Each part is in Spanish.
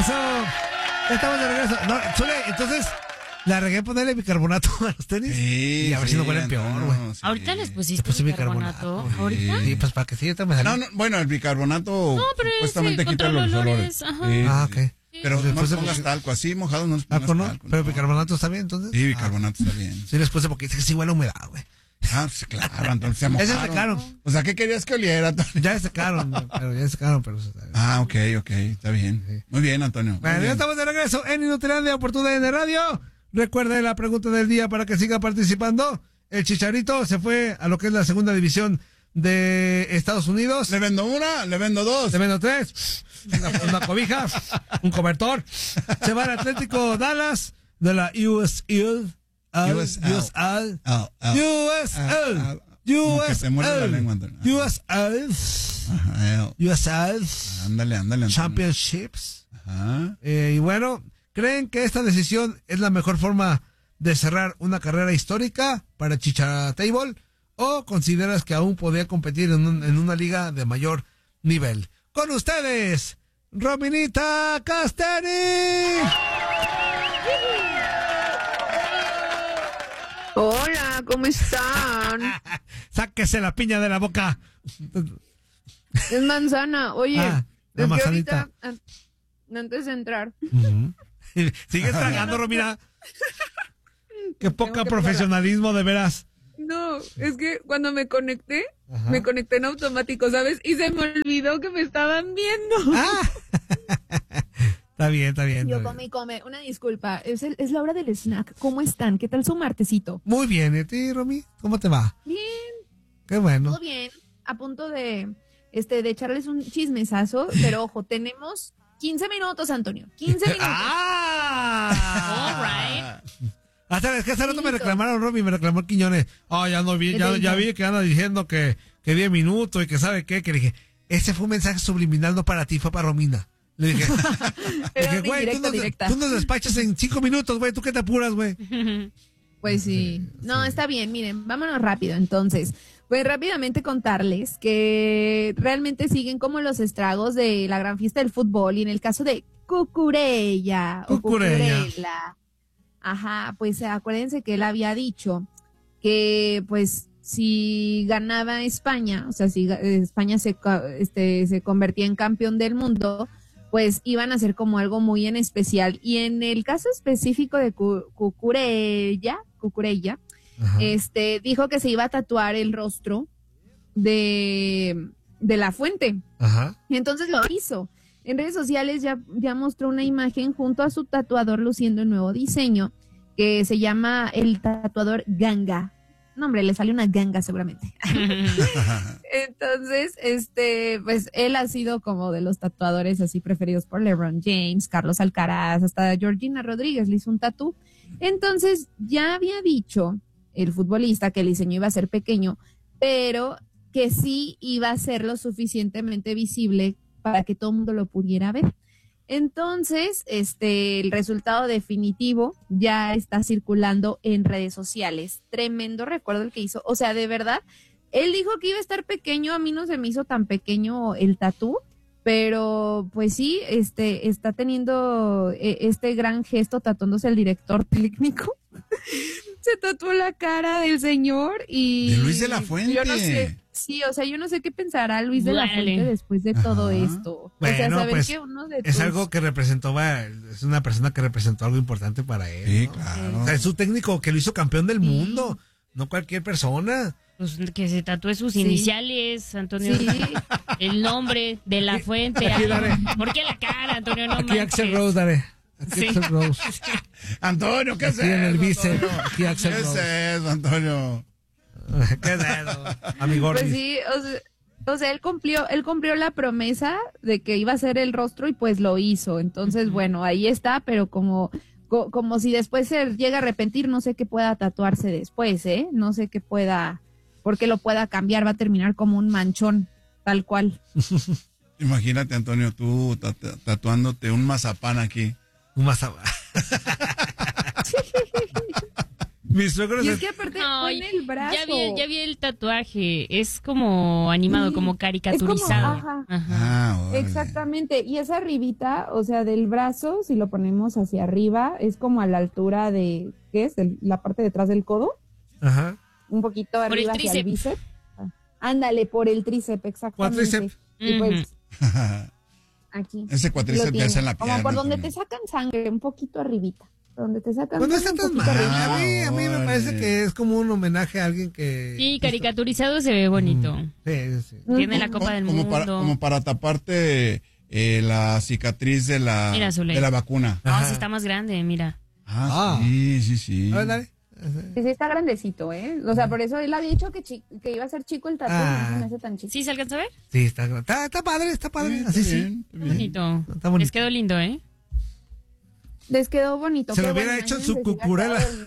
regreso. Estamos de regreso. No, Zule, entonces la regué ponerle bicarbonato a los tenis. Sí, y a ver si no huelen peor, güey. Sí. ¿Ahorita les pusiste bicarbonato? ¿Ahorita? Sí, pues para que sí, ahorita me salió. No, bueno, el bicarbonato supuestamente quita los olores. Ajá. Ok. Pero no le pongas talco, así mojado no les pongas talco. Pero bicarbonato está bien, entonces. Sí, bicarbonato está bien. Sí, les puse porque dice que sí huele a humedad, güey. Ah, pues claro, entonces se mojaron. Ya se secaron. O sea, ¿qué querías que oliera? Ya se secaron, pero... Ah, ok, está bien. Sí. Muy bien, Antonio. Bueno, ya estamos de regreso en Inutilandia por TUDN de Radio. Recuerde la pregunta del día para que siga participando. El Chicharito se fue a lo que es la segunda división de Estados Unidos. Le vendo una, le vendo dos. Le vendo tres. Una cobija, un cobertor. Se va al Atlético Dallas de la USL. USL. Ándale. Championships. Ajá. Y bueno, ¿creen que esta decisión es la mejor forma de cerrar una carrera histórica para Chicharito? ¿O consideras que aún podría competir en una liga de mayor nivel? Con ustedes, Rominita Casteri. Hola, ¿cómo están? Sáquese la piña de la boca. Es manzana. Oye, la manzanita. Ahorita, antes de entrar. ¿Sigues tragando, Romina? Qué poca profesionalismo, de veras. No, es que cuando me conecté en automático, ¿sabes? Y se me olvidó que me estaban viendo. Está bien. Yo come. Una disculpa, es la hora del snack. ¿Cómo están? ¿Qué tal su martesito? Muy bien, ¿y a ti, Romy? ¿Cómo te va? Bien. Qué bueno. Todo bien. A punto de echarles un chismesazo, pero ojo, tenemos 15 minutos, Antonio. 15 minutos. All right. Hasta es que hace rato me reclamaron, Romy, me reclamó el Quiñones. Ya no vi, ya vi que anda diciendo que 10 minutos y que sabe qué, que le dije, ese fue un mensaje subliminal, no para ti, fue para Romina. Le dije, güey, tú nos despachas en 5 minutos, güey, ¿tú qué te apuras, güey? Pues sí. No, está bien, miren, vámonos rápido, entonces. Pues rápidamente contarles que realmente siguen como los estragos de la gran fiesta del fútbol y en el caso de Cucurella. Ajá, pues acuérdense que él había dicho que pues si ganaba España, o sea, si España se convertía en campeón del mundo, pues iban a hacer como algo muy en especial. Y en el caso específico de Cucurella, dijo que se iba a tatuar el rostro de La Fuente. Ajá. Y entonces lo hizo. En redes sociales ya mostró una imagen junto a su tatuador luciendo un nuevo diseño que se llama el tatuador Ganga. No, hombre, le salió una ganga seguramente. Entonces, pues él ha sido como de los tatuadores así preferidos por LeBron James, Carlos Alcaraz, hasta Georgina Rodríguez le hizo un tatú. Entonces, ya había dicho el futbolista que el diseño iba a ser pequeño, pero que sí iba a ser lo suficientemente visible para que todo el mundo lo pudiera ver. Entonces, el resultado definitivo ya está circulando en redes sociales. Tremendo recuerdo el que hizo. O sea, de verdad, él dijo que iba a estar pequeño. A mí no se me hizo tan pequeño el tatú, pero pues sí, está teniendo este gran gesto tatuándose el director técnico. Se tatuó la cara del señor y... De Luis de la Fuente. Yo no sé. Sí, o sea, yo no sé qué pensará Luis de la Fuente después de todo esto. Bueno, o sea, saber pues, que uno de es algo que representó, es una persona que representó algo importante para él. Sí, ¿no? claro. O sea, es un técnico que lo hizo campeón del mundo, no cualquier persona. Pues que se tatúe sus iniciales, Antonio. Sí. El nombre de La Fuente. Aquí, dale. ¿Por qué la cara, Antonio? No Aquí manches. Axel Rose, dale. Aquí Sí. Axel Rose. Antonio, ¿qué es Aquí en el eso, bíceps, Antonio? aquí Axel ¿Qué es Rose. eso, Antonio? ¿Qué es eso? Amigo. Pues sí, o sea, él cumplió la promesa de que iba a ser el rostro y pues lo hizo. Entonces, bueno, ahí está, pero como si después se llega a arrepentir, no sé qué pueda tatuarse después, no sé qué pueda, porque lo pueda cambiar, va a terminar como un manchón, tal cual. Imagínate, Antonio, tú tatuándote un mazapán aquí. Un mazapán. Mis suegros... Y es que aparte Ay, pone el brazo. ya vi el tatuaje. Es como animado, Sí, como caricaturizado. es como, ajá. Ajá. Órale. Exactamente, y esa arribita, o sea, del brazo, si lo ponemos hacia arriba, es como a la altura de, ¿qué es? La parte detrás del codo, Ajá. un poquito Por el arriba hacia el tríceps. bíceps. Ándale, por el tríceps, exactamente. Cuádriceps. Y pues, aquí. Ese lo cuatríceps ya tiene. es en la pierna. Como por donde también. te sacan sangre, un poquito arribita. Donde te sacan Pues no está sangre, tan un poquito mal. arribita. A mí me parece Órale. que es como un homenaje a alguien que... Sí, caricaturizado se ve bonito. Sí, sí. Tiene la Copa del Como Mundo. para taparte la cicatriz de Mira, Zule. la vacuna. No, Ajá. sí está más grande, mira. Ah, sí. A ver, dale. Sí, está grandecito, ¿eh? O sea, por eso él había dicho que iba a ser chico el tatuaje, Ah. no se me hace tan chico. ¿Sí se alcanza a ver? Sí, está padre, así sí. Bonito. Está bonito. Les quedó lindo, ¿eh? Les quedó bonito. Se qué lo hubiera bueno, hecho en imagínense su si hubiera cucurela. quedado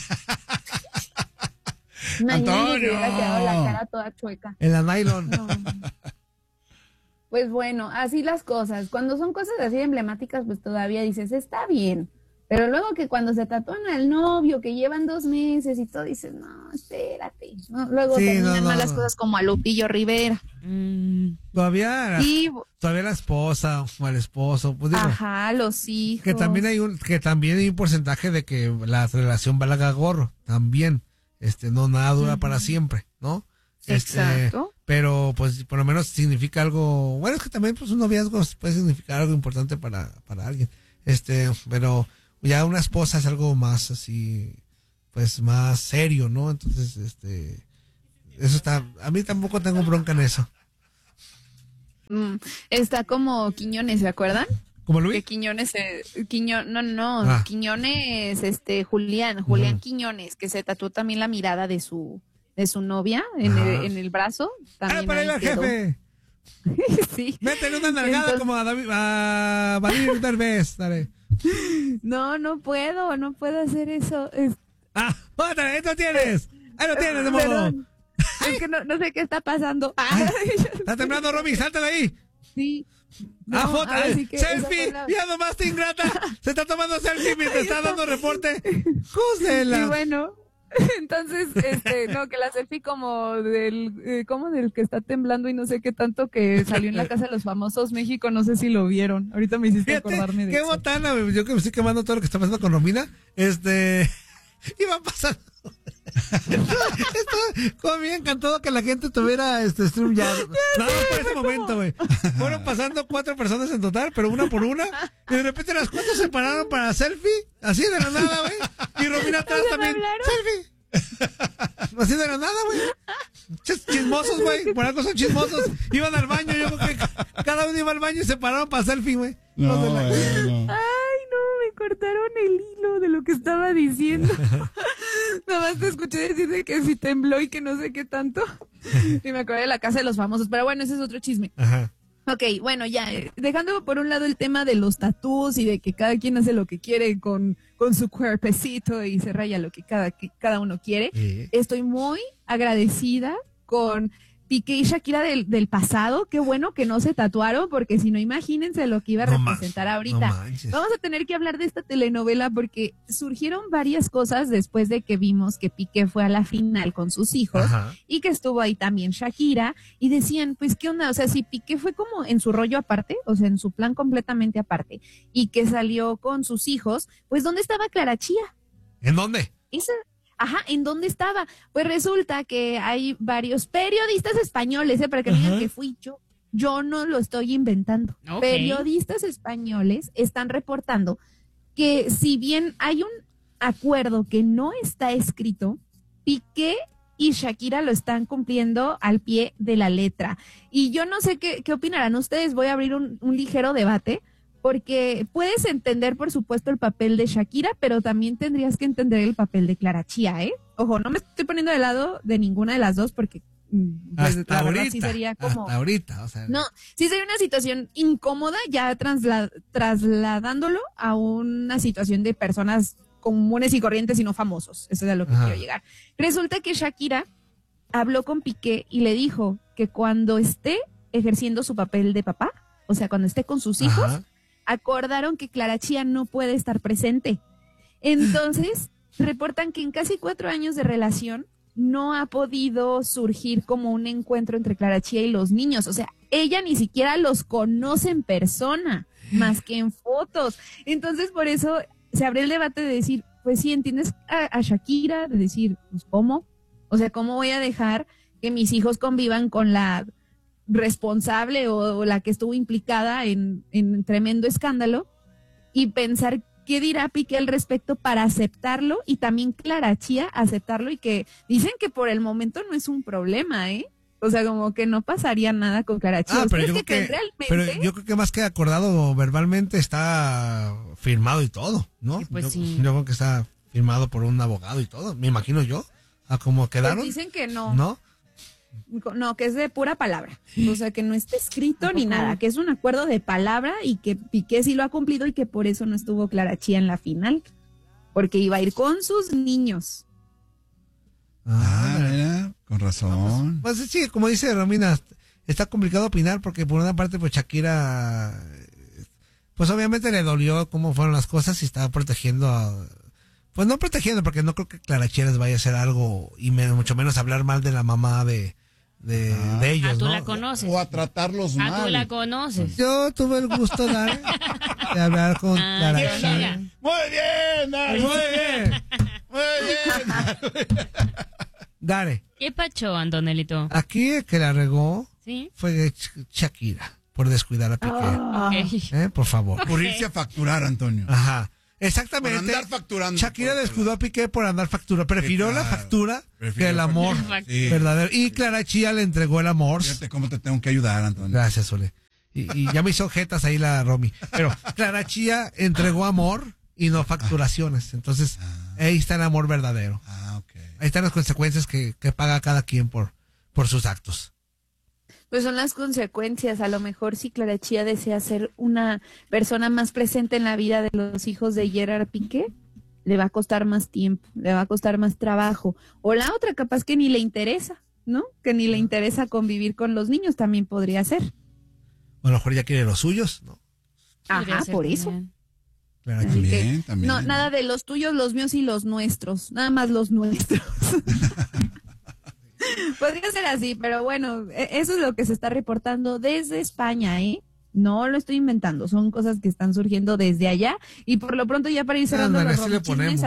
Imagínense si Antonio. hubiera quedado la cara toda chueca. En la nylon. No. Pues bueno, así las cosas. Cuando son cosas así emblemáticas, pues todavía dices, está bien. Pero luego que cuando se tatúan al novio, que llevan 2 meses y todo, dices, no, espérate. No, luego Sí, terminan no. malas cosas como a Lupillo Rivera. Todavía Y, la esposa o el esposo, pues digo, ajá, los hijos. que también hay un porcentaje de que la relación valga gorro, también, no nada dura para siempre, ¿no? Exacto. Pero pues por lo menos significa algo, bueno, es que también pues un noviazgo puede significar algo importante para alguien, pero ya una esposa es algo más así, pues más serio, ¿no? Entonces, eso está, a mí tampoco tengo bronca en eso. Está como Quiñones, ¿se acuerdan? ¿Como Que Luis? Quiñones, Ah. Quiñones, Julián Quiñones, que se tatuó también la mirada de su novia Ajá. en el brazo. También Para ahí ir al quedó. jefe. Sí. Métele una nalgada Entonces- como a Vladimir Derbez, dale. No puedo hacer eso. Otra, ahí lo tienes. Ahí lo tienes, de modo. Perdón. Es que no sé qué está pasando. Está temblando, Romy, sáltala ahí. Sí. No, Foto, ahora sí que esa selfie, fue la- ya nomás te ingrata. Se está tomando selfie mientras está dando reporte. Júsela. Y bueno, entonces, no, que la selfie como del que está temblando y no sé qué tanto que salió en la Casa de los Famosos México, no sé si lo vieron. Ahorita me hiciste Fíjate, acordarme de qué eso. botana, güey. Yo que me estoy quemando todo lo que está pasando con Romina. Iba pasando. Como me encantado que la gente tuviera stream ya. No, por ese momento, güey. Fueron pasando 4 personas en total, pero una por una. Y de repente las 4 se pararon para selfie. Así de la nada, güey. Y Romina atrás ¿Ya me también. hablaron? Selfie. Así de la nada, güey. Chismosos, güey. Por algo son chismosos. Iban al baño. Yo creo que cada uno iba al baño y se pararon para selfie, güey. No, Los de la- bueno. Ay, no, me cortaron el hilo de lo que estaba diciendo. Nada más te escuché decir de que si tembló y que no sé qué tanto. Y me acordé de la Casa de los Famosos. Pero bueno, ese es otro chisme. Ajá. Ok, bueno, ya, dejando por un lado el tema de los tatús y de que cada quien hace lo que quiere con su cuerpecito y se raya lo que cada uno quiere, Sí. estoy muy agradecida con Piqué y Shakira del pasado. Qué bueno que no se tatuaron, porque si no, imagínense lo que iba a No representar ahorita. No manches. Vamos a tener que hablar de esta telenovela porque surgieron varias cosas después de que vimos que Piqué fue a la final con sus hijos. Ajá. Y que estuvo ahí también Shakira, y decían, pues, ¿qué onda? O sea, si Piqué fue como en su rollo aparte, o sea, en su plan completamente aparte, y que salió con sus hijos, pues, ¿dónde estaba Clara Chía? ¿En dónde? Ajá, ¿en dónde estaba? Pues resulta que hay varios periodistas españoles, para que no digan Ajá. que fui yo no lo estoy inventando. Ok. Periodistas españoles están reportando que si bien hay un acuerdo que no está escrito, Piqué y Shakira lo están cumpliendo al pie de la letra. Y yo no sé qué opinarán ustedes, voy a abrir un ligero debate, porque puedes entender, por supuesto, el papel de Shakira, pero también tendrías que entender el papel de Clara Chía, ¿eh? Ojo, no me estoy poniendo de lado de ninguna de las dos, porque pues, Hasta la verdad ahorita. sí sería como... Hasta ahorita, o sea. No, sí sería una situación incómoda ya trasladándolo a una situación de personas comunes y corrientes y no famosos. Eso es a lo que Ajá. quiero llegar. Resulta que Shakira habló con Piqué y le dijo que cuando esté ejerciendo su papel de papá, o sea, cuando esté con sus hijos, Ajá. acordaron que Clara Chía no puede estar presente. Entonces, reportan que en casi 4 años de relación no ha podido surgir como un encuentro entre Clara Chía y los niños. O sea, ella ni siquiera los conoce en persona, más que en fotos. Entonces, por eso se abre el debate de decir, pues sí, entiendes a Shakira, de decir, pues ¿cómo? O sea, ¿cómo voy a dejar que mis hijos convivan con la responsable o la que estuvo implicada en tremendo escándalo? Y pensar qué dirá Piqué al respecto para aceptarlo, y también Clara Chía aceptarlo, y que dicen que por el momento no es un problema, ¿eh? O sea, como que no pasaría nada con Clara Chía. Pero yo creo que más que acordado verbalmente está firmado y todo, ¿no? Pues sí. Yo creo que está firmado por un abogado y todo, me imagino yo, a cómo quedaron. Pues dicen que no. ¿No? No, que es de pura palabra, o sea, que no está escrito ni nada, que es un acuerdo de palabra y que Piqué sí lo ha cumplido y que por eso no estuvo Clara Chía en la final, porque iba a ir con sus niños. Mira, con razón. Pues sí, como dice Romina, está complicado opinar porque por una parte pues Shakira, pues obviamente le dolió cómo fueron las cosas y estaba protegiendo pues no protegiendo, porque no creo que Clara Chía les vaya a hacer algo y mucho menos hablar mal de la mamá de ellos, tú ¿no? la conoces. O a tratarlos mal. Tú la conoces. Yo tuve el gusto de hablar con Clara Chía. Muy bien, Dari. Muy bien. Muy bien. Dale. ¿Qué pacho, Antonelito? Aquí el que la regó ¿Sí? fue Shakira por descuidar a Piqué. Ok. Por favor. Por irse a facturar, Antonio. Ajá. Exactamente. Por andar facturando. Shakira descuidó a Piqué por andar factura. Prefirió la factura que el amor Sí. verdadero. Y Clara Chía le entregó el amor. Fíjate cómo te tengo que ayudar, Antonio. Gracias, Ole. Y ya me hizo jetas ahí la Romy. Pero Clara Chía entregó amor y no facturaciones. Entonces, ahí está el amor verdadero. Ok. Ahí están las consecuencias que paga cada quien por sus actos. Pues son las consecuencias. A lo mejor si Clara Chía desea ser una persona más presente en la vida de los hijos de Gerard Piqué, le va a costar más tiempo, le va a costar más trabajo. O la otra, capaz que ni le interesa, ¿no? Que ni le interesa convivir con los niños, también podría ser. O a lo mejor ya quiere los suyos, ¿no? Ajá, por eso. Clara Chía. También, también. No, nada de los tuyos, los míos y los nuestros. Nada más los nuestros. Podría ser así, pero bueno, eso es lo que se está reportando desde España, ¿eh? No lo estoy inventando, son cosas que están surgiendo desde allá. Y por lo pronto, ya para ir cerrando los romichismes,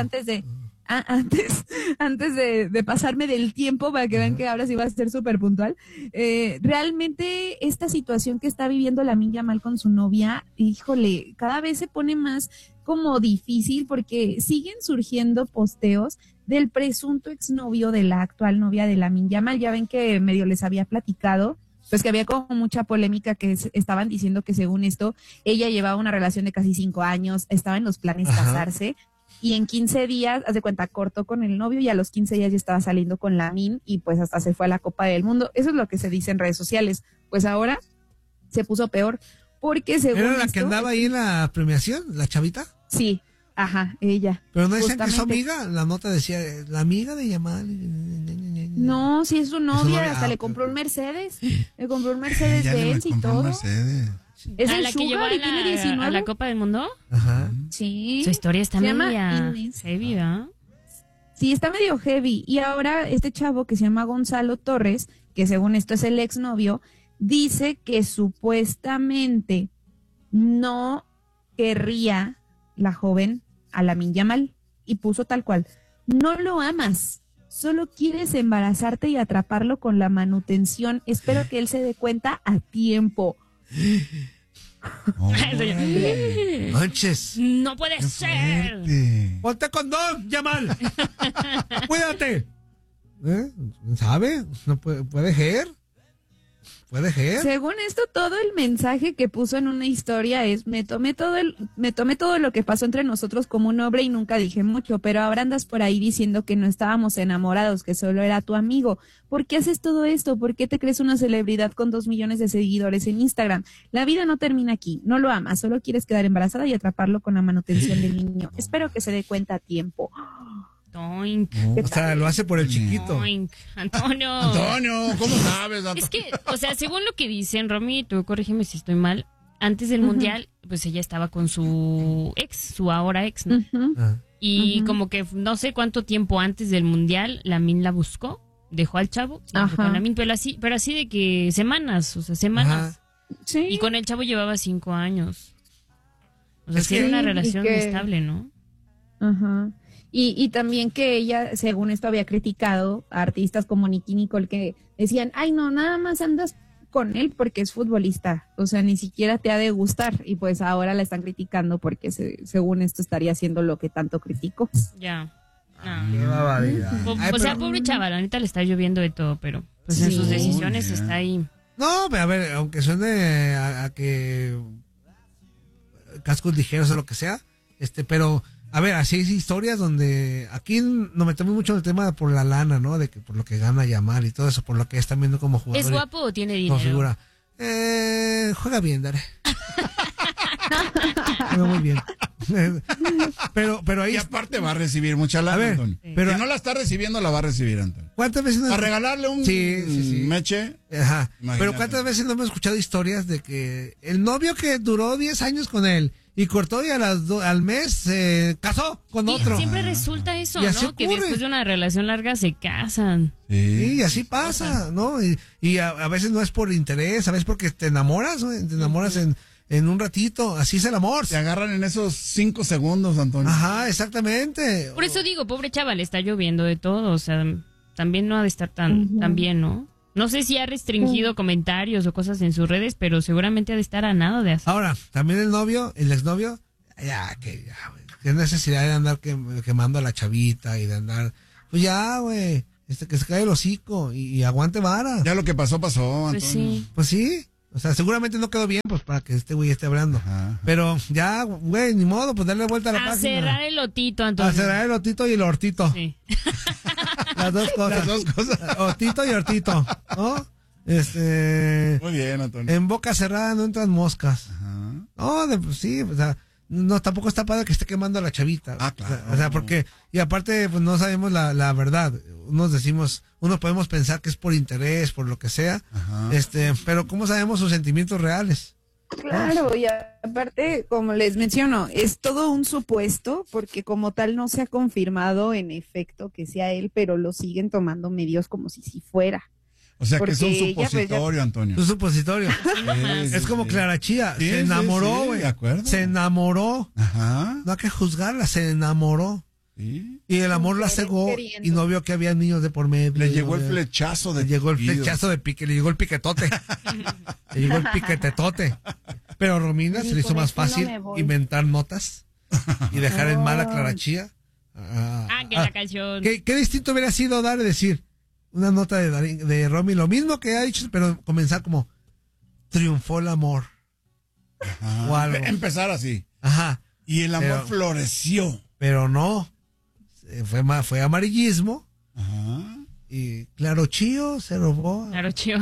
antes de pasarme del tiempo, para que vean que ahora sí va a ser súper puntual, realmente esta situación que está viviendo Lamine Yamal con su novia, híjole, cada vez se pone más como difícil, porque siguen surgiendo posteos del presunto exnovio de la actual novia de Lamine Yamal. Ya ven que medio les había platicado, pues que había como mucha polémica, que estaban diciendo que según esto, ella llevaba una relación de casi 5 años, estaba en los planes casarse, y en 15 días, haz de cuenta, cortó con el novio y a los 15 días ya estaba saliendo con Lamine y pues hasta se fue a la Copa del Mundo. Eso es lo que se dice en redes sociales. Pues ahora se puso peor, porque según ¿Era la que andaba ahí en la premiación, la chavita? Sí. Ajá, ella. Pero no decían que es su amiga, la nota decía, la amiga de Yamal. No, sí es su novia, hasta le ok, compró ok. un Mercedes. Le compró un Mercedes Benz y todo. Es ¿A el la que llevó Sugar a y tiene la 19. Copa del Mundo? Ajá. Sí. Su historia está Se llama media Inés. heavy, ¿verdad? Sí, está medio heavy. Y ahora este chavo que se llama Gonzalo Torres, que según esto es el exnovio, dice que supuestamente no querría la joven a Lamine Yamal, y puso tal cual: no lo amas, solo quieres embarazarte y atraparlo con la manutención. Espero que él se dé cuenta a tiempo. Manches. No puede ser. Ponte condón, Yamal. Cuídate. ¿Sabe? No puede ser. Puede ser. Según esto, todo el mensaje que puso en una historia es: me tomé todo lo que pasó entre nosotros como un hombre y nunca dije mucho, pero ahora andas por ahí diciendo que no estábamos enamorados, que solo era tu amigo. ¿Por qué haces todo esto? ¿Por qué te crees una celebridad con 2 millones de seguidores en Instagram? La vida no termina aquí. No lo amas, solo quieres quedar embarazada y atraparlo con la manutención del niño. Espero que se dé cuenta a tiempo. Toink. O sea, lo hace por el chiquito. Toink. Antonio. Antonio, ¿cómo sabes? Es que, o sea, según lo que dicen, Romy, tú corrígeme si estoy mal, antes del Mundial, pues ella estaba con su ex, su ahora ex, ¿no? Y como que no sé cuánto tiempo antes del Mundial, Lamine la buscó, dejó al chavo. Con Lamine, pero así de que semanas. Ajá. Sí. Y con el chavo llevaba 5 años. O sea, sí era una relación estable, ¿no? Ajá. Y también que ella, según esto, había criticado a artistas como Nicki Nicole que decían, ay, no, nada más andas con él porque es futbolista. O sea, ni siquiera te ha de gustar. Y pues ahora la están criticando porque según esto estaría haciendo lo que tanto criticó. Ya. Qué barbaridad. Pobre chava, la neta le está lloviendo de todo, pero pues en sus decisiones está ahí. No, a ver, aunque suene a que cascos ligeros o lo que sea, pero a ver, así hay historias donde aquí nos metemos mucho en el tema por la lana, ¿no? De que por lo que gana Yamal y todo eso, por lo que están viendo como jugador. ¿Es guapo o tiene dinero? Figura. Juega bien, Dare. Juega muy bien. pero ahí. Y aparte va a recibir mucha lana, Antonio. Pero si no la está recibiendo, la va a recibir, Antonio. ¿Cuántas veces a regalarle un meche? Ajá. Imagínate. Pero ¿cuántas veces no hemos escuchado historias de que el novio que duró 10 años con él y cortó y al mes se casó con otro? Siempre resulta eso, ¿no? Que después de una relación larga se casan. Sí, y así pasa, ¿no? Y a veces no es por interés, a veces porque te enamoras, ¿no? Te enamoras en un ratito, así es el amor. Te agarran en esos 5 segundos, Antonio. Ajá, exactamente. Por eso digo, pobre chava, le está lloviendo de todo, o sea, también no ha de estar tan bien, ¿no? No sé si ha restringido comentarios o cosas en sus redes, pero seguramente ha de estar a nada de hacer. Ahora, también el exnovio, qué necesidad de andar quemando a la chavita y de andar, pues ya, güey, que se cae el hocico y aguante vara. Ya lo que pasó, Antonio. Pues sí. O sea, seguramente no quedó bien, pues, para que este güey esté hablando. Ajá. Pero ya, güey, ni modo, pues darle vuelta a la página. A cerrar el lotito, Antonio. A cerrar el lotito y el hortito. Sí. Las dos cosas. Hortito y hortito, ¿no? Muy bien, Antonio. En boca cerrada no entran moscas. Ajá. No, pues sí, o sea, no, tampoco está padre que esté quemando a la chavita. Claro. O sea, porque, y aparte, pues no sabemos la verdad. Unos podemos pensar que es por interés, por lo que sea. Ajá. Pero ¿cómo sabemos sus sentimientos reales? Claro, y aparte, como les menciono, es todo un supuesto, porque como tal no se ha confirmado en efecto que sea él, pero lo siguen tomando medios como si fuera. O sea, porque que es un supositorio, Antonio. Es un supositorio. Es como Clara Chía. Se enamoró, güey. De acuerdo. Se enamoró. Ajá. No hay que juzgarla, se enamoró. ¿Sí? Y el amor la cegó y no vio que había niños de por medio. Le llegó el flechazo de pique. Le llegó el flechazo de pique, le llegó el piquetote. Le llegó el piquetetote. Pero a Romina se le hizo más fácil inventar notas y dejar en mal a Clara Chía. Que la canción. ¿Qué distinto hubiera sido dar y decir una nota de Romy? Lo mismo que ha dicho, pero comenzar como triunfó el amor. Ajá. O algo. Empezar así. Ajá. Y el amor floreció. Pero no. Fue amarillismo. Ajá. Y Claro Chío se robó. Claro Chío.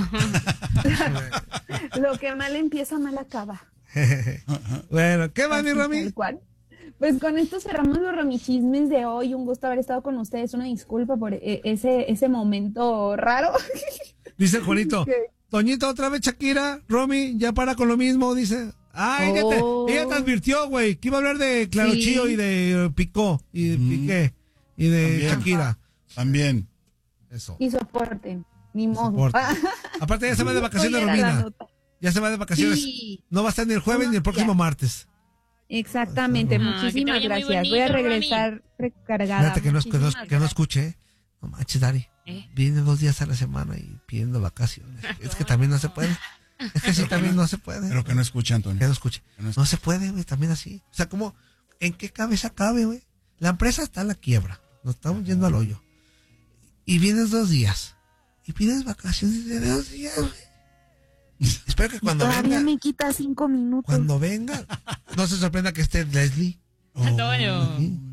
Lo que mal empieza, mal acaba. Bueno, ¿qué va, mi Romy? Pues con esto cerramos los romichismes de hoy. Un gusto haber estado con ustedes. Una disculpa por ese momento raro. Dice Juanito, Toñito, otra vez Shakira, Romy, ya para con lo mismo, dice. Ella te advirtió, güey, que iba a hablar de Claro Chío y de Picó, y de Piqué, y de también, Shakira. También. Eso. Y soporten, ni modo. Aparte ya se va de vacaciones, Romina. Ya se va de vacaciones. Sí. No va a estar ni el jueves ni el próximo martes. Exactamente, muchísimas gracias. Bonito, voy a regresar recargada. Fíjate que no escuche. No manches, Dari. Viene 2 días a la semana y pidiendo vacaciones. Es que también no se puede. Es que sí, también no se puede. Pero que no escuche, Antonio. Que no escuche. No se puede, güey, también así. O sea, como, ¿en qué cabeza cabe, güey? La empresa está en la quiebra. Nos estamos yendo al hoyo. Y vienes 2 días. Y pides vacaciones de 2 días, güey. Espero que cuando venga. Todavía me quita 5 minutos. Cuando venga, no se sorprenda que esté Leslie. Antonio.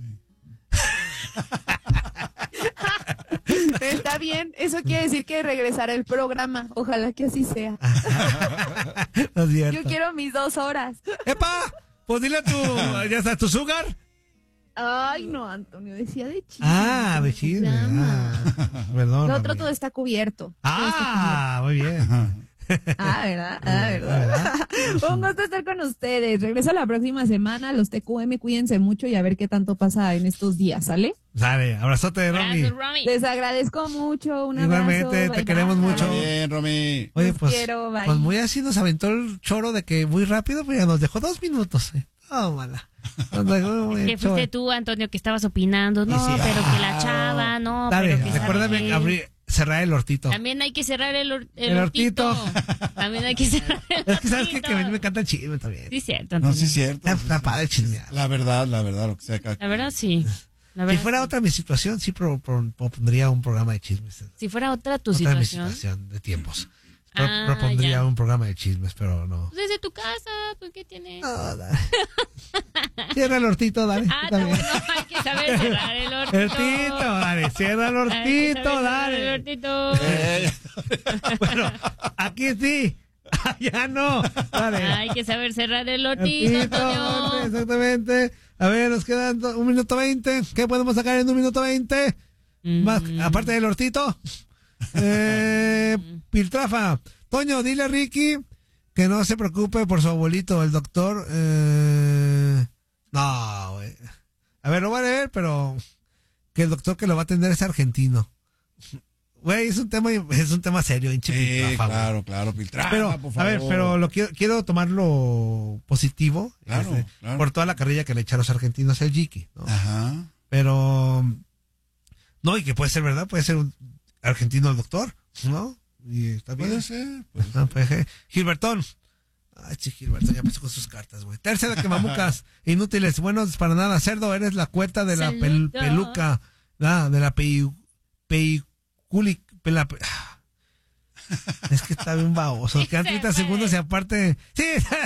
Está bien, eso quiere decir que regresará el programa. Ojalá que así sea. No yo quiero mis 2 horas. ¡Epa! Pues dile ya está tu sugar. Ay, no, Antonio, decía de chisme. De chisme. Perdón. Lo otro todo está cubierto. Muy bien. ¿Verdad? Un gusto estar con ustedes. Regreso la próxima semana. Los TQM, cuídense mucho y a ver qué tanto pasa en estos días, ¿sale? Dale, abrazote, Romy. Les agradezco mucho. Un abrazo. Igualmente, te queremos mucho. Bien, Romy. Oye, Los pues, quiero, bye. pues muy así nos aventó el choro de que muy rápido, pero ya nos dejó 2 minutos. Oh, mala. Que fuiste tú, Antonio, que estabas opinando. No, Sí. pero que la chava, no. Dale, pero que recuérdame cerrar el hortito. También hay que cerrar el hortito. hortito. También hay que cerrar el hortito. Es que sabes que a mí me encanta el chisme también. Sí, cierto, Antonio. No, sí, cierto. Está padre chismear. La verdad, lo que sea. La verdad, sí. Si fuera otra mi situación, sí propondría un programa de chismes. Si fuera otra tu Otra mi situación. situación de tiempos. Ah, Propondría ya. un programa de chismes, pero no. Pues desde tu casa, pues ¿qué tiene? No, dale. Cierra el hortito, dale. Ah, Está está bien. bueno, hay que saber cerrar el hortito. El hortito, dale. Cierra el Hay que hortito, saber cerrar dale. el hortito. Bueno, aquí sí. Allá no. Dale. Hay que saber cerrar el hortito, Antonio. Exactamente. A ver, nos quedan 1 minuto 20. ¿Qué podemos sacar en 1 minuto 20? Más, aparte del hortito. Piltrafa. Toño, dile a Ricky que no se preocupe por su abuelito, el doctor. No, güey. A ver, lo voy a leer, pero que el doctor que lo va a atender es argentino. Güey, es un tema serio, hinche Piltrafa. Claro, Piltrafa, Pero, por a ver, favor. pero quiero tomarlo positivo. Claro. Por toda la carrilla que le echaron los argentinos al Jiki, ¿no? Ajá. Pero, no, y que puede ser verdad, puede ser un argentino el doctor, ¿no? Y está bien. Puede ser. Gilbertón. Ay, sí, Gilbertón ya empezó con sus cartas, güey. Tercera que mamucas, inútiles, buenos para nada. Cerdo, eres la cueta de la peluca, de la es que está bien baboso. Quedan 30 segundos y aparte. Sí,